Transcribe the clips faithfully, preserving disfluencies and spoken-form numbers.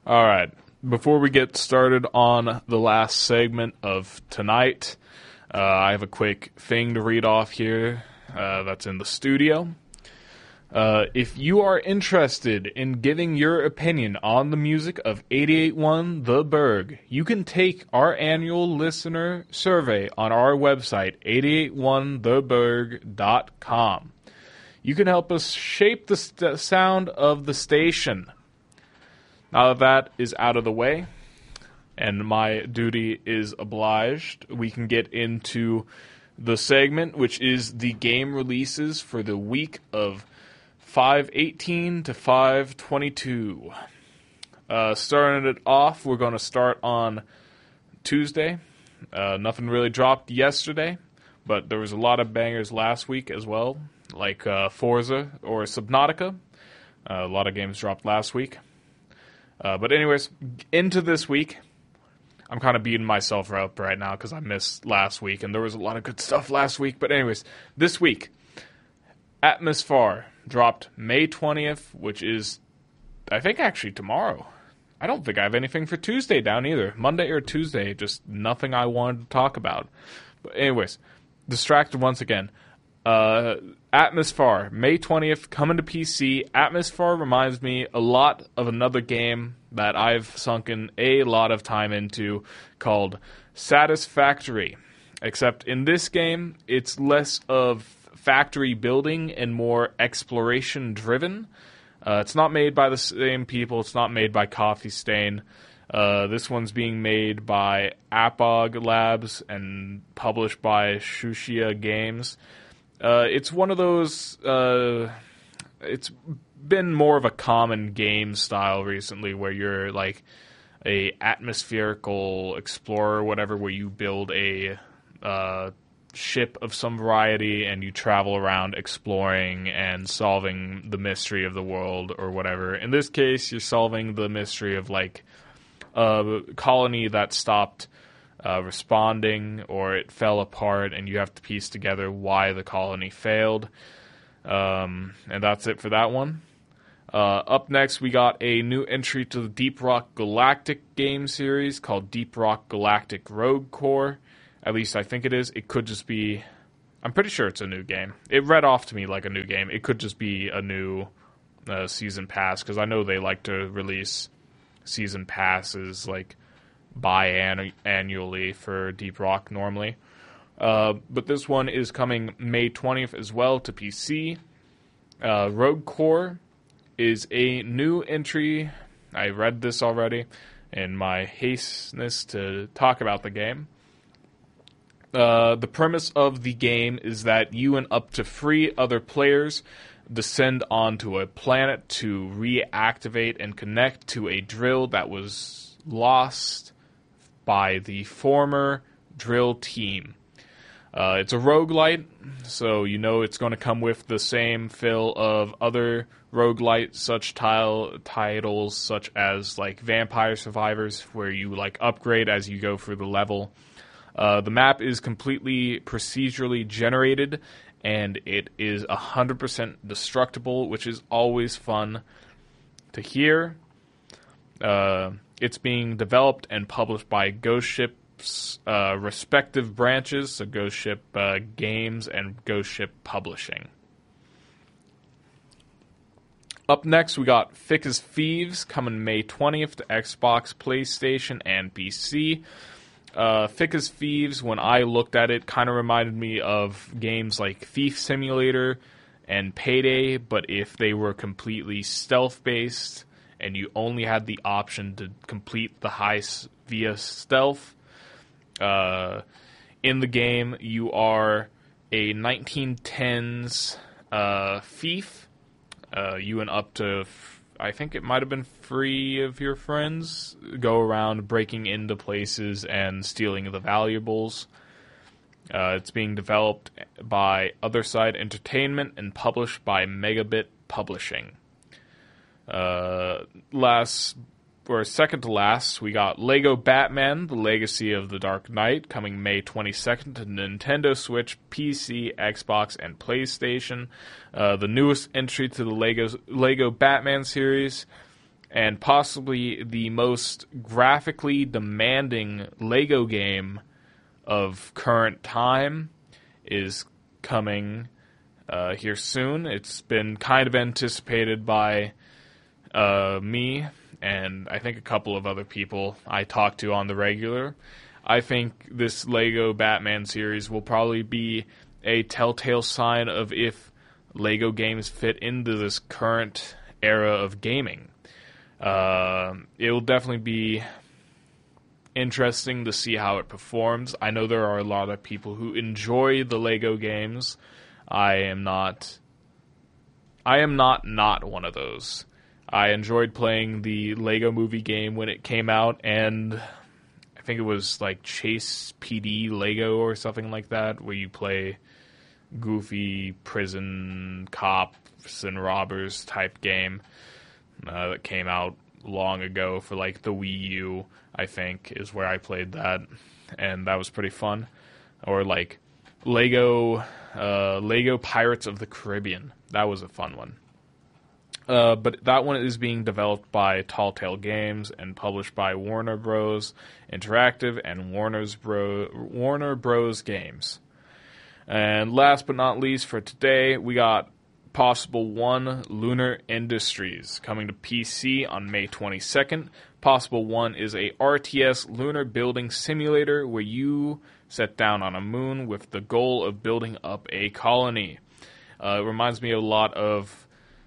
All right. Before we get started on the last segment of tonight, uh, I have a quick thing to read off here uh, that's in the studio. Uh, if you are interested in giving your opinion on the music of eighty-eight point one The Berg, you can take our annual listener survey on our website, eight eight one the berg dot com. You can help us shape the st- sound of the station. Now that that is out of the way, and my duty is obliged, we can get into the segment, which is the game releases for the week of five eighteen to five twenty-two. Uh, starting it off, we're going to start on Tuesday. Uh, nothing really dropped yesterday, but there was a lot of bangers last week as well, like uh, Forza or Subnautica. Uh, a lot of games dropped last week. Uh, but anyways, into this week, I'm kind of beating myself up right now because I missed last week, and there was a lot of good stuff last week. But anyways, this week, Atmosfar dropped May twentieth, which is, I think, actually tomorrow. I don't think I have anything for Tuesday down either. Monday or Tuesday, just nothing I wanted to talk about. But anyways, distracted once again. Uh, Atmosfar, May twentieth, coming to P C. Atmosfar reminds me a lot of another game that I've sunken a lot of time into called Satisfactory. Except in this game, it's less of factory building and more exploration driven. Uh, it's not made by the same people. It's not made by Coffee Stain. Uh, this one's being made by Apog Labs and published by Shushia Games. Uh, it's one of those, uh, it's been more of a common game style recently where you're like a atmospherical explorer, whatever, where you build a uh, ship of some variety and you travel around exploring and solving the mystery of the world or whatever. In this case, you're solving the mystery of like a colony that stopped Uh, responding, or it fell apart, and you have to piece together why the colony failed. Um, and that's it for that one. Uh, up next, we got a new entry to the Deep Rock Galactic game series called Deep Rock Galactic Rogue Core. At least I think it is. It could just be... I'm pretty sure it's a new game. It read off to me like a new game. It could just be a new uh, season pass, because I know they like to release season passes, like bi-annually for Deep Rock normally. Uh, but this one is coming May twentieth as well to P C. Uh, Rogue Core is a new entry. I read this already in my hasteness to talk about the game. Uh, the premise of the game is that you and up to three other players descend onto a planet to reactivate and connect to a drill that was lost by the former drill team. Uh, it's a roguelite, so you know it's going to come with the same fill of other roguelite such tile titles such as like Vampire Survivors, where you like upgrade as you go through the level. Uh, the map is completely procedurally generated, and it is one hundred percent destructible, which is always fun to hear. Uh, it's being developed and published by Ghost Ship's uh, respective branches, so Ghost Ship uh, Games and Ghost Ship Publishing. Up next, we got Thick as Thieves coming May twentieth to Xbox, PlayStation, and P C. Uh, Thick as Thieves, when I looked at it, kind of reminded me of games like Thief Simulator and Payday, but if they were completely stealth-based and you only had the option to complete the heist via stealth. Uh, in the game, you are a nineteen tens uh, thief. Uh, you and up to, I think it might have been three of your friends, go around breaking into places and stealing the valuables. Uh, it's being developed by Otherside Entertainment and published by Megabit Publishing. Uh, last, or second to last, we got Lego Batman, The Legacy of the Dark Knight, coming May twenty-second to Nintendo Switch, P C, Xbox, and PlayStation. Uh, the newest entry to the Lego, Lego Batman series. and possibly the most graphically demanding LEGO game of current time is coming uh, here soon. It's been kind of anticipated by uh, me and I think a couple of other people I talk to on the regular. I think this LEGO Batman series will probably be a telltale sign of if LEGO games fit into this current era of gaming. Uh, it will definitely be interesting to see how it performs. I know there are a lot of people who enjoy the LEGO games. I am not. I am not not one of those. I enjoyed playing the LEGO Movie game when it came out, and I think it was like Chase P D LEGO or something like that, where you play goofy prison cops and robbers type game uh, that came out long ago for like the Wii U, I think, is where I played that, and that was pretty fun. Or like Lego, uh, Lego Pirates of the Caribbean. That was a fun one. Uh, but that one is being developed by Telltale Games and published by Warner Bros. Interactive and Warner's Bro- Warner Bros. Games. And last but not least for today, we got Possible One Lunar Industries coming to P C on May twenty-second. Possible One is a R T S lunar building simulator where you set down on a moon with the goal of building up a colony. Uh, it reminds me a lot of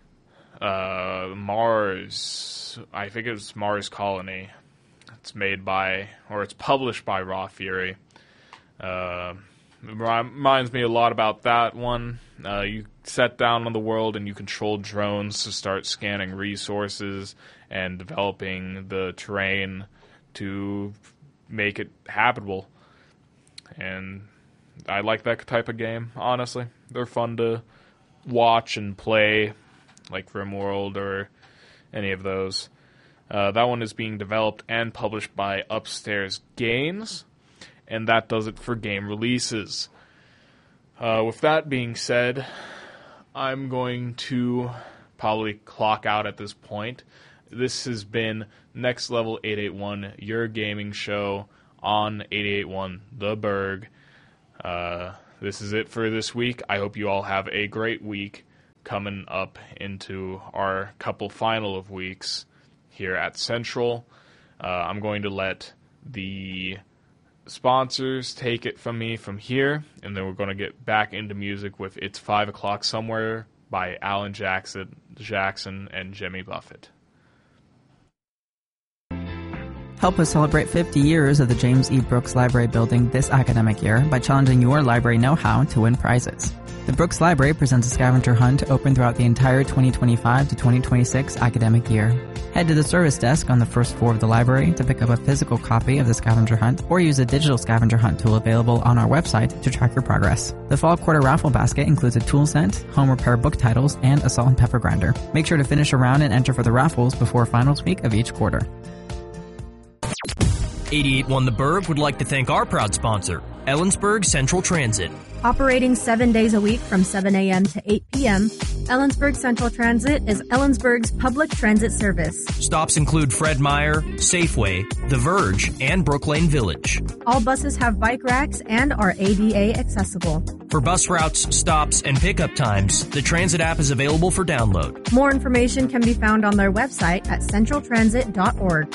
Uh, Mars, I think it's Mars Colony. It's made by, or it's published by Raw Fury. Uh, it reminds me a lot about that one. Uh, you set down on the world and you control drones to start scanning resources and developing the terrain to make it habitable. And I like that type of game, honestly. They're fun to watch and play, like RimWorld or any of those. Uh, that one is being developed and published by Upstairs Games, and that does it for game releases. Uh, with that being said, I'm going to probably clock out at this point. This has been Next Level eight eighty-one, your gaming show on eight eighty-one The Berg. Uh, this is it for this week. I hope you all have a great week coming up into our couple final of weeks here at Central. Uh, I'm going to let the sponsors take it from me from here, and then we're going to get back into music with It's Five O'Clock Somewhere by Alan Jackson, Jackson and Jimmy Buffett. Help us celebrate fifty years of the James E. Brooks Library building this academic year by challenging your library know-how to win prizes. The Brooks Library presents a scavenger hunt open throughout the entire twenty twenty-five to twenty twenty-six academic year. Head to the service desk on the first floor of the library to pick up a physical copy of the scavenger hunt, or use a digital scavenger hunt tool available on our website to track your progress. The fall quarter raffle basket includes a tool set, home repair book titles, and a salt and pepper grinder. Make sure to finish a round and enter for the raffles before finals week of each quarter. eight eighty-one The Berg would like to thank our proud sponsor, Ellensburg Central Transit. Operating seven days a week from seven a.m. to eight p.m., Ellensburg Central Transit is Ellensburg's public transit service. Stops include Fred Meyer, Safeway, The Verge, and Brooklane Village. All buses have bike racks and are A D A accessible. For bus routes, stops, and pickup times, the transit app is available for download. More information can be found on their website at central transit dot org.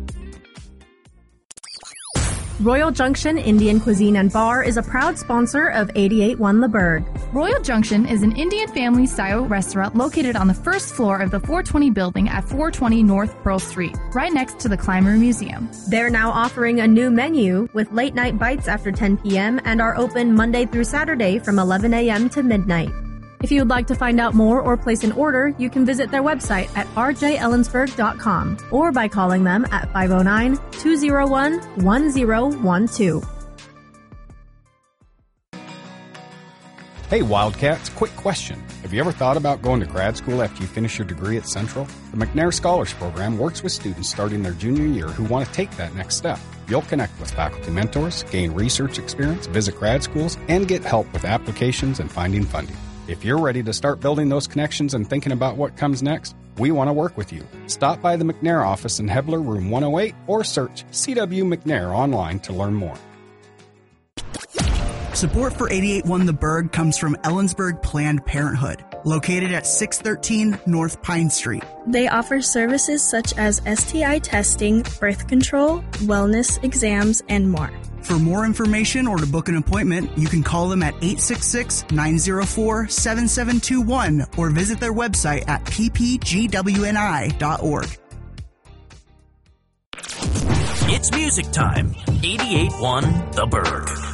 Royal Junction Indian Cuisine and Bar is a proud sponsor of eight eighty-one The Berg. Royal Junction is an Indian family-style restaurant located on the first floor of the four twenty building at four twenty North Pearl Street, right next to the Clymer Museum. They're now offering a new menu with late-night bites after ten p.m. and are open Monday through Saturday from eleven a.m. to midnight. If you would like to find out more or place an order, you can visit their website at r j ellensburg dot com or by calling them at five oh nine, two oh one, one oh one two. Hey Wildcats, quick question. Have you ever thought about going to grad school after you finish your degree at Central? The McNair Scholars Program works with students starting their junior year who want to take that next step. You'll connect with faculty mentors, gain research experience, visit grad schools, and get help with applications and finding funding. If you're ready to start building those connections and thinking about what comes next, we want to work with you. Stop by the McNair office in Hebler, room one oh eight, or search C W McNair online to learn more. Support for eighty-eight point one The Berg comes from Ellensburg Planned Parenthood, located at six thirteen North Pine Street. They offer services such as S T I testing, birth control, wellness exams, and more. For more information or to book an appointment, you can call them at eight six six, nine zero four, seven seven two one or visit their website at p p g w n i dot org. It's music time. eighty-eight point one The Berg.